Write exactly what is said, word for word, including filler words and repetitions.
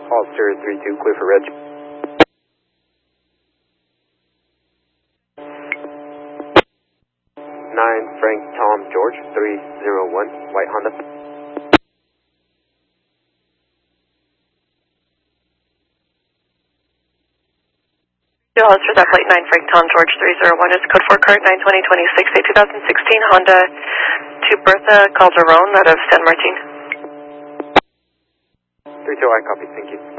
Hollister three two, clear for reg. nine Frank Tom George, three zero one, white Honda. Hollister, that flight nine Frank Tom George three zero one is code four card nine twenty twenty-six, a two thousand sixteen Honda to Bertha Calderon out of San Martin. three two, I copy, thank you.